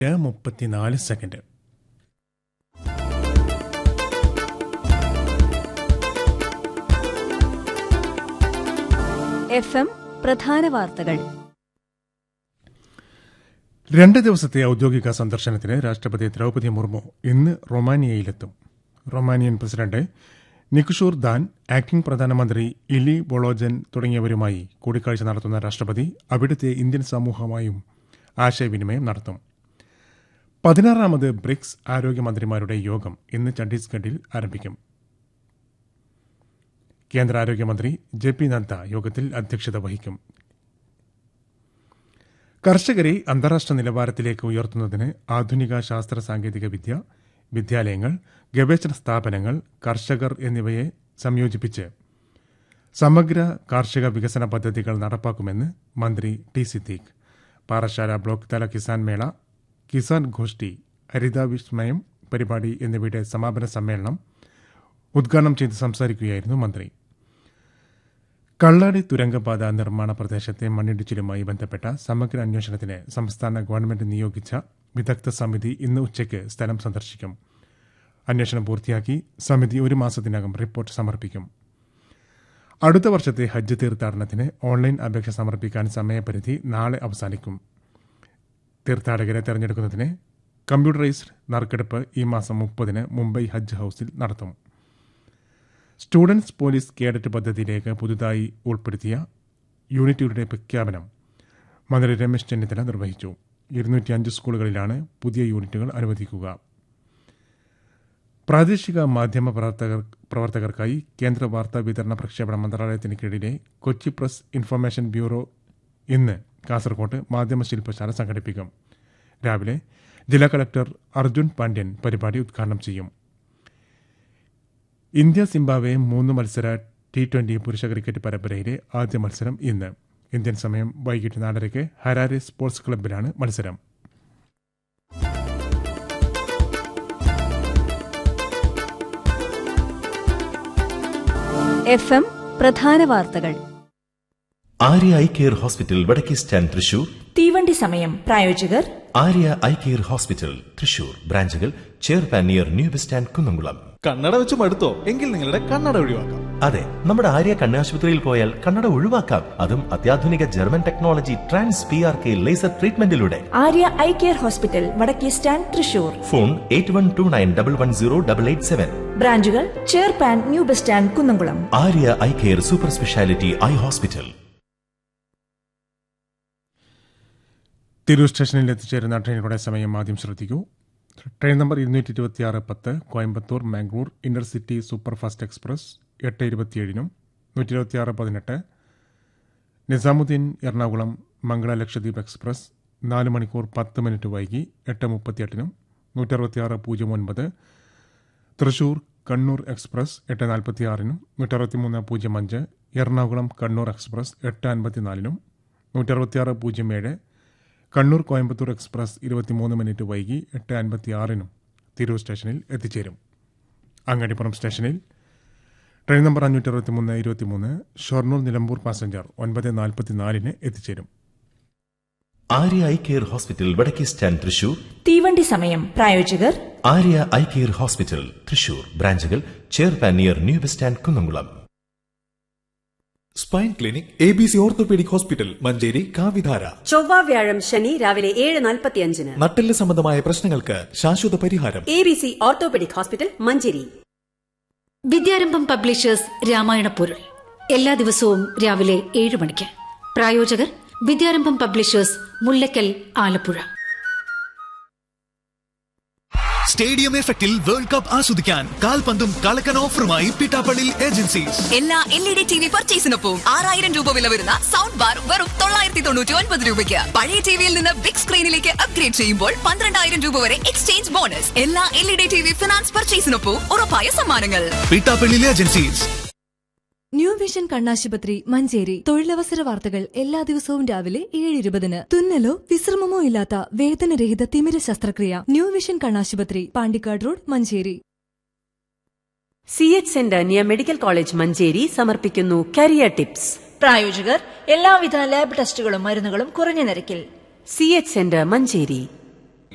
34 FM പ്രധാന വാർത്തകൾ. 2 ദിവസത്തെ ഔദ്യോഗിക സന്ദർശനത്തിന് രാഷ്ട്രപതി ദ്രൌപദി മുർമു ഇന്ന് റൊമാനിയയിലെത്തും. റൊമാനിയൻ പ്രസിഡന്റ് നിക്കുഷൂർ ദാൻ, ആക്ടിംഗ് പ്രധാനമന്ത്രി ഇലി ബൊളോജൻ തുടങ്ങിയവരുമായി കൂടിക്കാഴ്ച നടത്തുന്ന രാഷ്ട്രപതി അവിടുത്തെ ഇന്ത്യൻ സമൂഹവുമായും ആശയവിനിമയം നടത്തും. 16ാമത് ബ്രിക്സ് ആരോഗ്യമന്ത്രിമാരുടെ യോഗം ഇന്ന് ഛത്തീസ്ഗഡിൽ ആരംഭിക്കും. കേന്ദ്ര ആരോഗ്യമന്ത്രി ജെ പി നദ്ദ യോഗത്തിൽ അധ്യക്ഷത വഹിക്കും. കർഷകരെ അന്താരാഷ്ട്ര നിലവാരത്തിലേക്ക് ഉയർത്തുന്നതിന് ആധുനിക ശാസ്ത്ര സാങ്കേതിക വിദ്യ, വിദ്യാലയങ്ങൾ, ഗവേഷണ സ്ഥാപനങ്ങൾ, കർഷകർ എന്നിവയെ സംയോജിപ്പിച്ച് സമഗ്ര കാർഷിക വികസന പദ്ധതികൾ നടപ്പാക്കുമെന്ന് മന്ത്രി ടി സിദ്ദീഖ്. പാറശാല ബ്ലോക്ക് തല കിസാൻ മേള, കിസാൻ ഗോഷ്ഠി, ഹരിത വിസ്മയം പരിപാടി എന്നിവയുടെ സമാപന സമ്മേളനം ഉദ്ഘാടനം ചെയ്ത് സംസാരിക്കുകയായിരുന്നു മന്ത്രി. കള്ളാടി തുരങ്കപാത നിർമ്മാണ പ്രദേശത്തെ മണ്ണിടിച്ചിലുമായി ബന്ധപ്പെട്ട സമഗ്ര അന്വേഷണത്തിന് സംസ്ഥാന ഗവൺമെന്റ് നിയോഗിച്ച വിദഗ്ധ സമിതി ഇന്ന് ഉച്ചയ്ക്ക് സ്ഥലം സന്ദർശിക്കും. അന്വേഷണം പൂർത്തിയാക്കി സമിതി 1 മാസത്തിനകം റിപ്പോർട്ട് സമർപ്പിക്കും. അടുത്ത വർഷത്തെ ഹജ്ജ് തീർത്ഥാടനത്തിന് ഓൺലൈൻ അപേക്ഷ സമർപ്പിക്കാൻ സമയപരിധി നാളെ അവസാനിക്കും. തീർത്ഥാടകരെ തെരഞ്ഞെടുക്കുന്നതിന് കമ്പ്യൂട്ടറൈസ്ഡ് നറുക്കെടുപ്പ് ഈ മാസം 30-ന് മുംബൈ ഹജ്ജ് ഹൌസിൽ നടത്തും. സ്റ്റുഡൻസ് പോലീസ് കേഡറ്റ് പദ്ധതിയിലേക്ക് പുതുതായി ഉൾപ്പെടുത്തിയ യൂണിറ്റുകളുടെ പ്രഖ്യാപനം മന്ത്രി രമേശ് ചെന്നിത്തല നിർവഹിച്ചു. 205 സ്കൂളുകളിലാണ് പുതിയ യൂണിറ്റുകൾ അനുവദിക്കുക. പ്രാദേശിക മാധ്യമ പ്രവർത്തകർക്കായി കേന്ദ്ര വാർത്താ വിതരണ പ്രക്ഷേപണ മന്ത്രാലയത്തിന് കീഴിലെ കൊച്ചി പ്രസ് ഇൻഫർമേഷൻ ബ്യൂറോ ഇന്ന് കാസർകോട്ട് മാധ്യമ ശില്പശാല സംഘടിപ്പിക്കും. രാവിലെ ജില്ലാ കളക്ടർ അർജുൻ പാണ്ഡ്യൻ പരിപാടി ഉദ്ഘാടനം ചെയ്യും. ഇന്ത്യ സിംബാബ്വെ 3 മത്സര T20 പുരുഷ ക്രിക്കറ്റ് പരമ്പരയിലെ ആദ്യ മത്സരം ഇന്ന്. ഇന്ത്യൻ സമയം വൈകിട്ട് 4:30 ഹരാരെ സ്പോർട്സ് ക്ലബ്ബിലാണ് മത്സരം. FM പ്രധാന വാർത്തകൾ. ആര്യ ഐ കെയർ ഹോസ്പിറ്റൽ വടക്കേ സ്റ്റാൻഡ് തൃശൂർ. തീവണ്ടി സമയം. പ്രായോജകർ Arya eye care hospital Thrissur. ബ്രാഞ്ചുകൾ ചേർപ്പാൻ near new bus stand Kunnamkulam. കണ്ണട വെച്ച് മടുത്തോ? എങ്കിൽ നിങ്ങളുടെ കണ്ണട ഒഴിവാക്കാം. അതെ, നമ്മുടെ ആര്യ കണ്ണാശുപത്രിയിൽ പോയാൽ കണ്ണട ഒഴിവാക്കാം. അതും അത്യാധുനിക German technology trans PRK laser ട്രീറ്റ്മെന്റിലൂടെ. Arya eye care hospital വടക്കേ സ്റ്റാൻഡ് തൃശൂർ. ഫോൺ 8129110887. ബ്രാഞ്ചുകൾ ചേർപ്പാൻ new bus stand Kunnamkulam. Arya eye care super speciality eye hospital. Tirur സ്റ്റേഷനിൽ എത്തിച്ചേരുന്ന ട്രെയിനുകളുടെ സമയം ആദ്യം ശ്രദ്ധിക്കൂ. Train number 226-10 Coimbatore Mangalore intercity superfast express 8:27-നും 126-18 Nizamuddin Ernakulam Mangala Lakshadweep express 4 മണിക്കൂർ 10 മിനിറ്റ് വൈകി 8:38-നും 166-09 Thrissur Kannur express 8:46-നും 163-05 Ernakulam Kannur express 8:54-നും 166-07 Kannur Coimbatore express 23 minute വൈകി 8:56-നും തിരൂർ സ്റ്റേഷനിൽ എത്തിച്ചേരും. അങ്ങാടിപ്പുറം സ്റ്റേഷനിൽ train number 563-23 Shoranur Nilambur passenger 9:44-ന് എത്തിച്ചേരും. ആര്യ ഐ കെയർ ഹോസ്പിറ്റൽ വടക്കേ സ്റ്റാൻഡ് തൃശൂർ. തീവണ്ടി സമയം. പ്രായോജകർ Arya eye care hospital Thrissur. ബ്രാഞ്ചുകൾ ചേർപ്പാൻ near new bus stand Kunnamkulam. Spine clinic ABC orthopaedic hospital Manjeri കാവിധാര. ചൊവ്വ വ്യാഴം ശനി രാവിലെ 7:45-ന്. നട്ടെല്ല് സംബന്ധമായ പ്രശ്നങ്ങൾക്ക് ശാശ്വത പരിഹാരം. ABC orthopaedic hospital Manjeri. വിദ്യാരംഭം പബ്ലിഷേഴ്സ് രാമായണ പൊരുൾ എല്ലാ ദിവസവും രാവിലെ 7 മണിക്ക്. പ്രായോജകർ വിദ്യാരംഭം പബ്ലിഷേഴ്സ് മുല്ലക്കൽ, ആലപ്പുഴ. സ്റ്റേഡിയം എഫക്റ്റിൽ വേൾഡ് കപ്പ് ആസ്വദിക്കാൻ കാൽപന്തും കളക്കൻ ഓഫറുമായി പിട്ടാപ്പള്ളി ഏജൻസീസ്. എല്ലാ LED TV പർച്ചേസിനൊപ്പം 6000 രൂപ വില വരുന്ന സൗണ്ട് ബാർ വെറും 999 രൂപയ്ക്ക്. പഴയ ടിവിയിൽ നിന്ന് ബിഗ് സ്ക്രീനിലേക്ക് അപ്ഗ്രേഡ് ചെയ്യുമ്പോൾ 12000 രൂപ വരെ എക്സ്ചേഞ്ച് ബോണസ്. എല്ലാ LED TV ഫിനാൻസ് പർച്ചേസിനൊപ്പം ഉറപ്പായ സമ്മാനങ്ങൾ. പിട്ടാപ്പള്ളി ഏജൻസീസ്. ന്യൂ വിഷൻ കണ്ണാശുപത്രി മഞ്ചേരി. തൊഴിലവസര വാർത്തകൾ എല്ലാ ദിവസവും രാവിലെ 7:20-ന്. തുന്നലോ വിശ്രമമോ ഇല്ലാത്ത വേദനരഹിത തിമിര ശസ്ത്രക്രിയ. ന്യൂ വിഷൻ കണ്ണാശുപത്രി, Pandikkad road, Manjeri. CH centre near medical college Manjeri സമർപ്പിക്കുന്നു കരിയർ ടിപ്സ്. പ്രായോജകർ എല്ലാവിധ ലാബ് ടെസ്റ്റുകളും മരുന്നുകളും കുറഞ്ഞ നിരക്കിൽ. CH centre Manjeri.